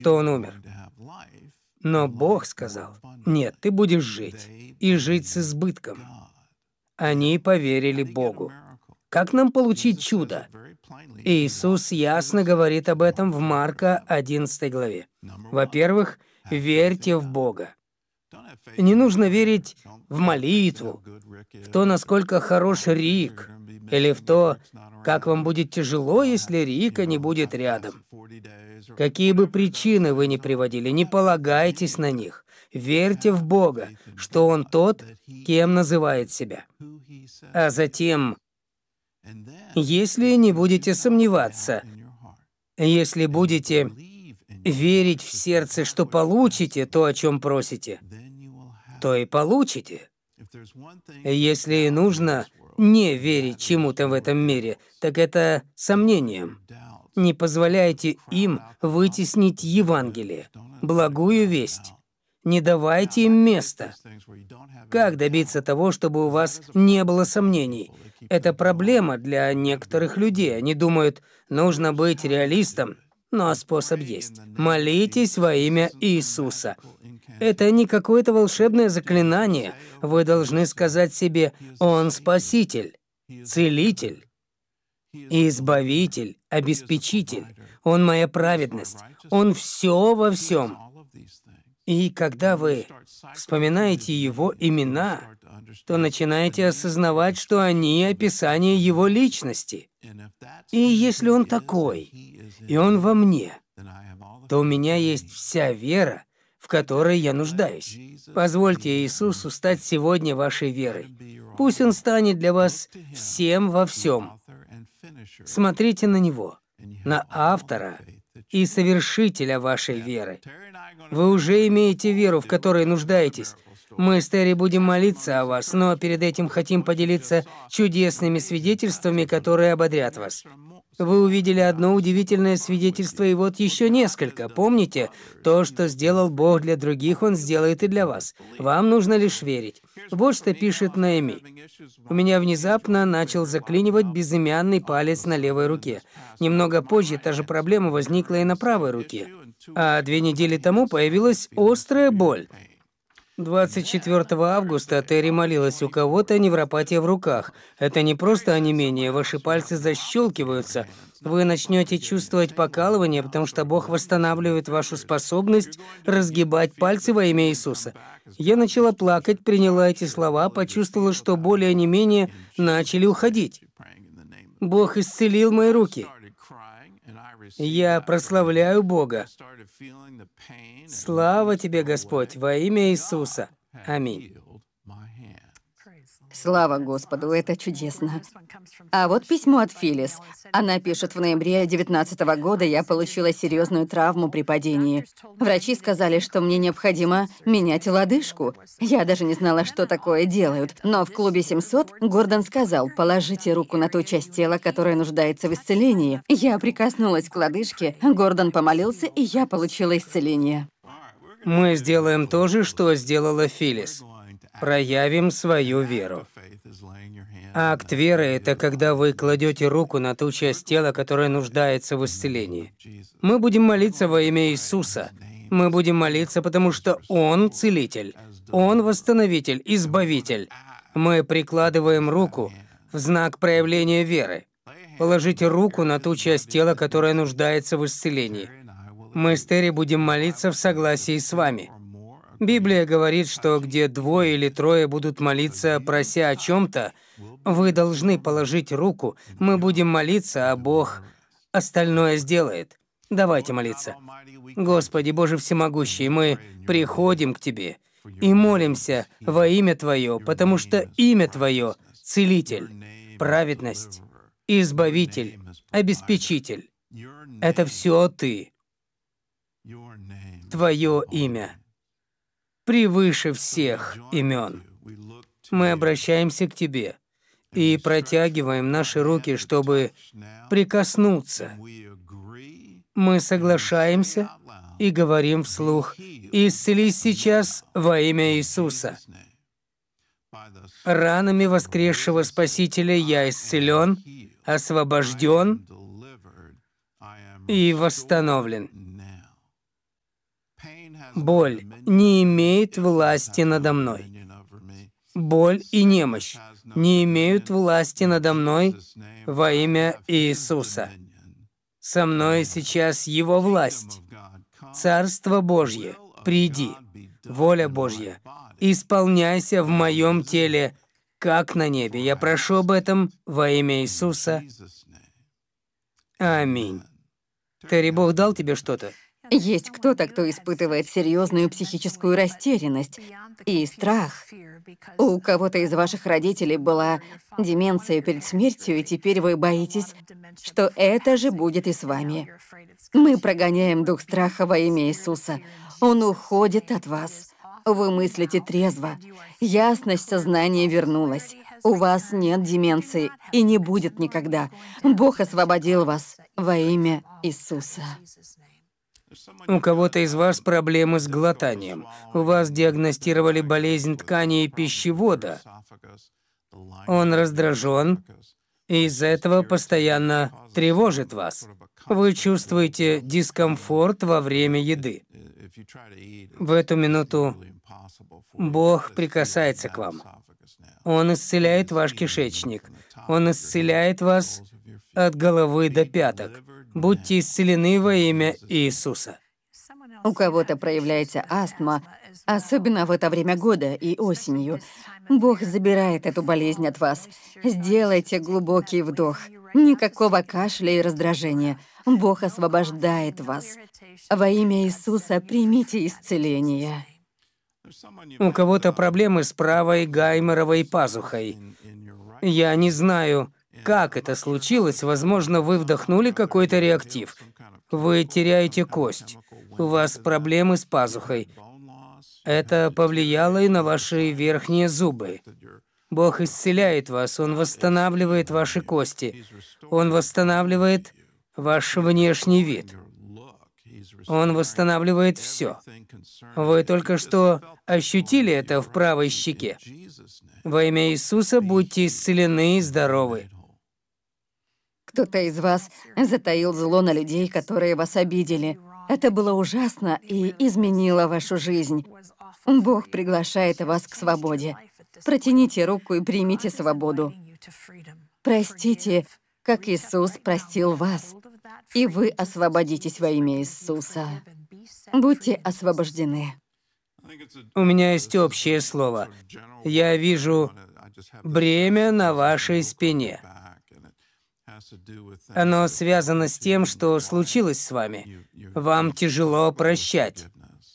что он умер. Но Бог сказал: «Нет, ты будешь жить, и жить с избытком». Они поверили Богу. Как нам получить чудо? Иисус ясно говорит об этом в Марка 11 главе. Во-первых, верьте в Бога. Не нужно верить в молитву, в то, насколько хорош Рик, или в то, как вам будет тяжело, если Рика не будет рядом. Какие бы причины вы ни приводили, не полагайтесь на них. Верьте в Бога, что Он тот, кем называет себя. А затем, если не будете сомневаться, если будете верить в сердце, что получите то, о чем просите, то и получите. Если и нужно не верить чему-то в этом мире, так это сомнениям. Не позволяйте им вытеснить Евангелие, благую весть. Не давайте им места. Как добиться того, чтобы у вас не было сомнений? Это проблема для некоторых людей. Они думают, нужно быть реалистом, но способ есть. Молитесь во имя Иисуса. Это не какое-то волшебное заклинание. Вы должны сказать себе: «Он Спаситель, Целитель, Избавитель, Обеспечитель. Он моя праведность. Он все во всем». И когда вы вспоминаете Его имена, то начинаете осознавать, что они описание Его личности. И если Он такой, и Он во мне, то у меня есть вся вера, в которой я нуждаюсь. Позвольте Иисусу стать сегодня вашей верой. Пусть Он станет для вас всем во всем. Смотрите на Него, на автора и совершителя вашей веры. Вы уже имеете веру, в которой нуждаетесь. Мы с Терри будем молиться о вас, но перед этим хотим поделиться чудесными свидетельствами, которые ободрят вас. Вы увидели одно удивительное свидетельство, и вот еще несколько. Помните, то, что сделал Бог для других, Он сделает и для вас. Вам нужно лишь верить. Вот что пишет Наэми. «У меня внезапно начал заклинивать безымянный палец на левой руке. Немного позже та же проблема возникла и на правой руке. А 2 недели тому появилась острая боль. 24 августа Терри молилась: у кого-то невропатия в руках. Это не просто онемение, ваши пальцы защелкиваются. Вы начнете чувствовать покалывание, потому что Бог восстанавливает вашу способность разгибать пальцы во имя Иисуса. Я начала плакать, приняла эти слова, почувствовала, что боли и онемение начали уходить. Бог исцелил мои руки. Я прославляю Бога. Слава тебе, Господь, во имя Иисуса. Аминь. Слава Господу, это чудесно. А вот письмо от Филлис. Она пишет: в ноябре 2019 года я получила серьезную травму при падении. Врачи сказали, что мне необходимо менять лодыжку. Я даже не знала, что такое делают. Но в клубе 700 Гордон сказал: положите руку на ту часть тела, которая нуждается в исцелении. Я прикоснулась к лодыжке, Гордон помолился, и я получила исцеление. Мы сделаем то же, что сделала Филлис. Проявим свою веру. Акт веры — это когда вы кладете руку на ту часть тела, которая нуждается в исцелении. Мы будем молиться во имя Иисуса. Мы будем молиться, потому что Он Целитель, Он Восстановитель, Избавитель. Мы прикладываем руку в знак проявления веры. Положите руку на ту часть тела, которая нуждается в исцелении. Мы с Терри будем молиться в согласии с вами. Библия говорит, что где 2 или 3 будут молиться, прося о чем-то, вы должны положить руку, мы будем молиться, а Бог остальное сделает. Давайте молиться. Господи, Боже всемогущий, мы приходим к Тебе и молимся во имя Твое, потому что имя Твое — Целитель, праведность, Избавитель, Обеспечитель. Это все Ты. Твое имя превыше всех имен. Мы обращаемся к Тебе и протягиваем наши руки, чтобы прикоснуться. Мы соглашаемся и говорим вслух: «Исцелись сейчас во имя Иисуса». Ранами воскресшего Спасителя я исцелен, освобожден и восстановлен. Боль не имеет власти надо мной. Боль и немощь не имеют власти надо мной во имя Иисуса. Со мной сейчас Его власть. Царство Божье, приди. Воля Божья, исполняйся в моем теле, как на небе. Я прошу об этом во имя Иисуса. Аминь. Терри, Бог дал тебе что-то? Есть кто-то, кто испытывает серьезную психическую растерянность и страх. У кого-то из ваших родителей была деменция перед смертью, и теперь вы боитесь, что это же будет и с вами. Мы прогоняем дух страха во имя Иисуса. Он уходит от вас. Вы мыслите трезво. Ясность сознания вернулась. У вас нет деменции и не будет никогда. Бог освободил вас во имя Иисуса. У кого-то из вас проблемы с глотанием. У вас диагностировали болезнь тканей пищевода. Он раздражен, и из-за этого постоянно тревожит вас. Вы чувствуете дискомфорт во время еды. В эту минуту Бог прикасается к вам. Он исцеляет ваш кишечник. Он исцеляет вас от головы до пяток. Будьте исцелены во имя Иисуса. У кого-то проявляется астма, особенно в это время года и осенью. Бог забирает эту болезнь от вас. Сделайте глубокий вдох. Никакого кашля и раздражения. Бог освобождает вас. Во имя Иисуса примите исцеление. У кого-то проблемы с правой гайморовой пазухой. Я не знаю, как это случилось. Возможно, вы вдохнули какой-то реактив. Вы теряете кость. У вас проблемы с пазухой. Это повлияло и на ваши верхние зубы. Бог исцеляет вас, Он восстанавливает ваши кости. Он восстанавливает ваш внешний вид. Он восстанавливает все. Вы только что ощутили это в правой щеке. Во имя Иисуса будьте исцелены и здоровы. Кто-то из вас затаил зло на людей, которые вас обидели. Это было ужасно и изменило вашу жизнь. Бог приглашает вас к свободе. Протяните руку и примите свободу. Простите, как Иисус простил вас, и вы освободитесь во имя Иисуса. Будьте освобождены. У меня есть общее слово. Я вижу бремя на вашей спине. Оно связано с тем, что случилось с вами. Вам тяжело прощать.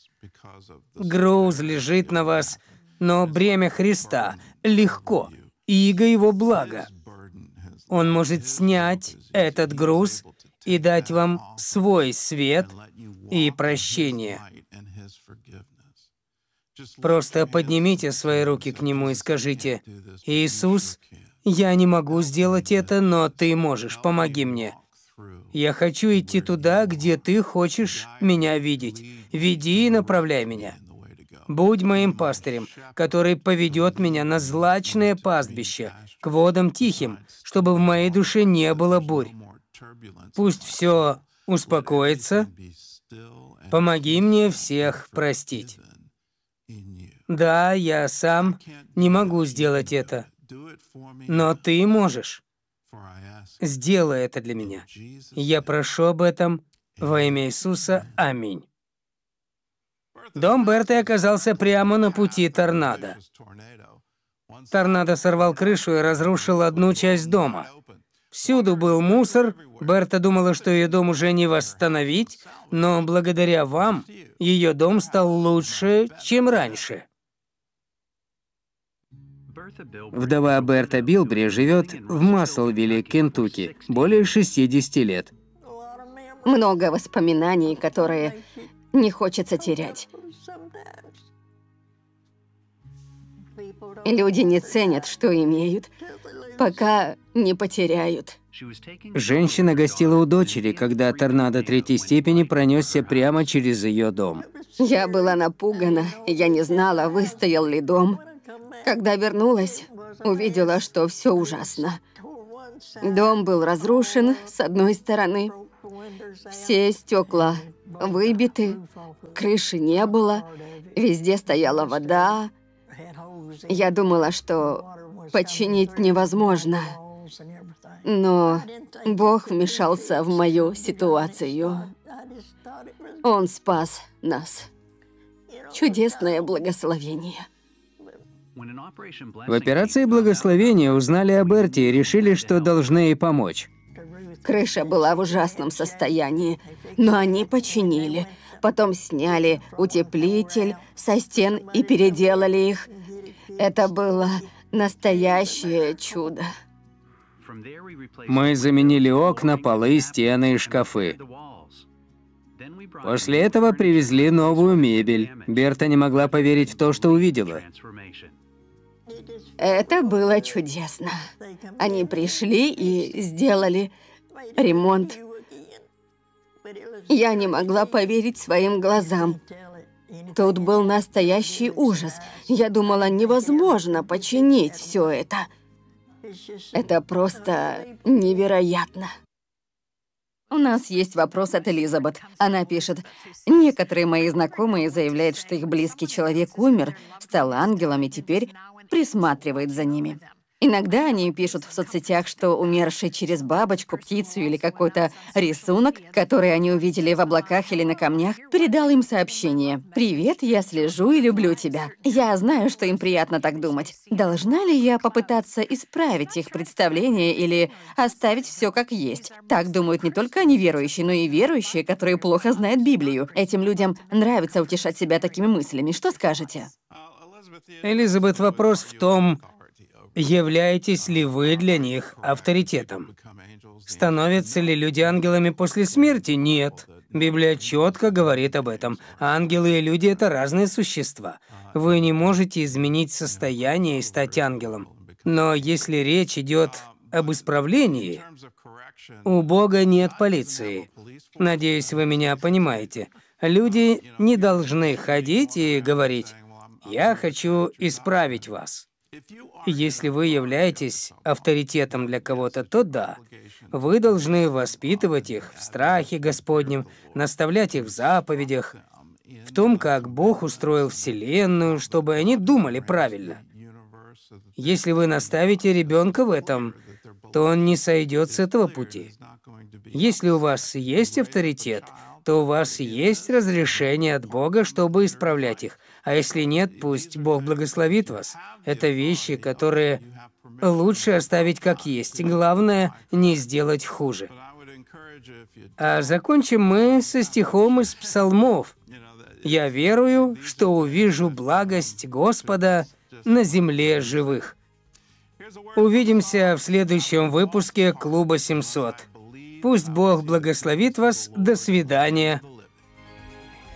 Груз лежит на вас, но бремя Христа легко, иго Его блага. Он может снять этот груз и дать вам свой свет и прощение. Просто поднимите свои руки к Нему и скажите: «Иисус, я не могу сделать это, но Ты можешь, помоги мне. Я хочу идти туда, где Ты хочешь меня видеть. Веди и направляй меня. Будь моим пастырем, который поведет меня на злачное пастбище, к водам тихим, чтобы в моей душе не было бурь. Пусть все успокоится. Помоги мне всех простить. Да, я сам не могу сделать это, но Ты можешь. Сделай это для меня. Я прошу об этом во имя Иисуса. Аминь». Дом Берты оказался прямо на пути торнадо. Торнадо сорвал крышу и разрушил одну часть дома. Всюду был мусор. Берта думала, что ее дом уже не восстановить, но благодаря вам ее дом стал лучше, чем раньше. Вдова Берта Билбри живет в Маслвилле, Кентукки, более 60 лет. Много воспоминаний, которые не хочется терять. Люди не ценят, что имеют, пока не потеряют. Женщина гостила у дочери, когда торнадо третьей степени пронесся прямо через ее дом. Я была напугана, я не знала, выстоял ли дом. Когда вернулась, увидела, что все ужасно. Дом был разрушен с одной стороны, Все стекла выбиты, крыши не было, везде стояла вода. Я думала, что починить невозможно. Но Бог вмешался в мою ситуацию. Он спас нас. Чудесное благословение. В операции благословения узнали о Берти и решили, что должны ей помочь. Крыша была в ужасном состоянии, но они починили. Потом сняли утеплитель со стен и переделали их. Это было настоящее чудо. Мы заменили окна, полы, стены и шкафы. После этого привезли новую мебель. Берта не могла поверить в то, что увидела. Это было чудесно. Они пришли и сделали ремонт. Я не могла поверить своим глазам. Тут был настоящий ужас. Я думала, невозможно починить все это. Это просто невероятно. У нас есть вопрос от Элизабет. Она пишет: некоторые мои знакомые заявляют, что их близкий человек умер, стал ангелом и теперь присматривает за ними. Иногда они пишут в соцсетях, что умерший через бабочку, птицу или какой-то рисунок, который они увидели в облаках или на камнях, передал им сообщение: «Привет, я слежу и люблю тебя». Я знаю, что им приятно так думать. Должна ли я попытаться исправить их представление или оставить все как есть? Так думают не только неверующие, но и верующие, которые плохо знают Библию. Этим людям нравится утешать себя такими мыслями. Что скажете? Элизабет, вопрос в том, являетесь ли вы для них авторитетом? Становятся ли люди ангелами после смерти? Нет. Библия четко говорит об этом. Ангелы и люди — это разные существа. Вы не можете изменить состояние и стать ангелом. Но если речь идет об исправлении, у Бога нет полиции. Надеюсь, вы меня понимаете. Люди не должны ходить и говорить: «Я хочу исправить вас». Если вы являетесь авторитетом для кого-то, то да, вы должны воспитывать их в страхе Господнем, наставлять их в заповедях, в том, как Бог устроил Вселенную, чтобы они думали правильно. Если вы наставите ребенка в этом, то он не сойдет с этого пути. Если у вас есть авторитет, то у вас есть разрешение от Бога, чтобы исправлять их. А если нет, пусть Бог благословит вас. Это вещи, которые лучше оставить как есть. Главное, не сделать хуже. А закончим мы со стихом из Псалмов. «Я верую, что увижу благость Господа на земле живых». Увидимся в следующем выпуске Клуба 700. Пусть Бог благословит вас. До свидания.